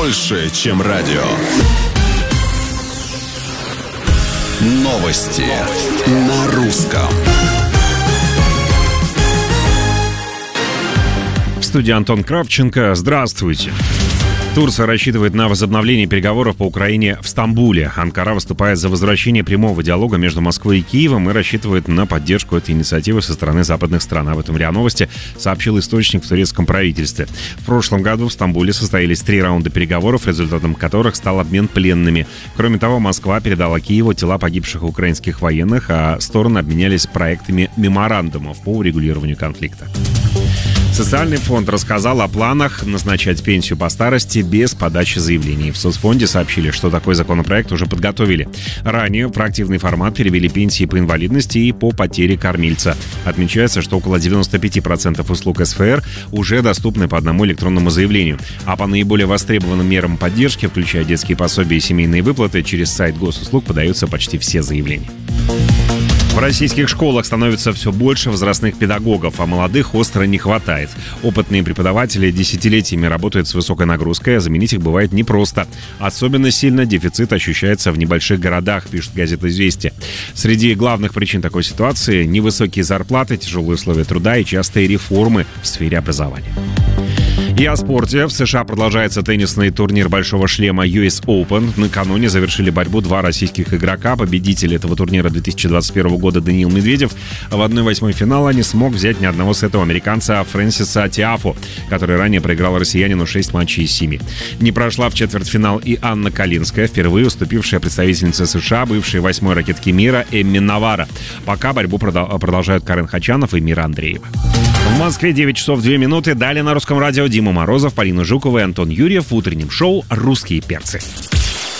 больше, чем радио. Новости на русском. В студии Антон Кравченко. Здравствуйте. Турция рассчитывает на возобновление переговоров по Украине в Стамбуле. Анкара выступает за возвращение прямого диалога между Москвой и Киевом и рассчитывает на поддержку этой инициативы со стороны западных стран. Об этом РИА Новости сообщил источник в турецком правительстве. В прошлом году в Стамбуле состоялись 3 раунда переговоров, результатом которых стал обмен пленными. Кроме того, Москва передала Киеву тела погибших украинских военных, а стороны обменялись проектами меморандумов по урегулированию конфликта. Социальный фонд рассказал о планах назначать пенсию по старости без подачи заявлений. В соцфонде сообщили, что такой законопроект уже подготовили. Ранее в проактивный формат перевели пенсии по инвалидности и по потере кормильца. Отмечается, что около 95% услуг СФР уже доступны по одному электронному заявлению. А по наиболее востребованным мерам поддержки, включая детские пособия и семейные выплаты, через сайт госуслуг подаются почти все заявления. В российских школах становится все больше возрастных педагогов, а молодых остро не хватает. Опытные преподаватели десятилетиями работают с высокой нагрузкой, а заменить их бывает непросто. Особенно сильно дефицит ощущается в небольших городах, пишет газета «Известия». Среди главных причин такой ситуации – невысокие зарплаты, тяжелые условия труда и частые реформы в сфере образования. И о спорте. В США продолжается теннисный турнир «Большого шлема» US Open. Накануне завершили борьбу 2 российских игрока. Победитель этого турнира 2021 года Даниил Медведев в 1/8 финала не смог взять ни одного сета у американца Фрэнсиса Тиафо, который ранее проиграл россиянину 6 матчей из 7. Не прошла в четвертьфинал и Анна Калинская, впервые уступившая представительнице США, бывшей 8-й ракетки мира Эмми Навара. Пока борьбу продолжают Карен Хачанов и Мира Андреева. В Москве 9 часов 2 минуты. Далее на Русском радио Дима Морозов, Полина Жукова и Антон Юрьев в утреннем шоу «Русские перцы».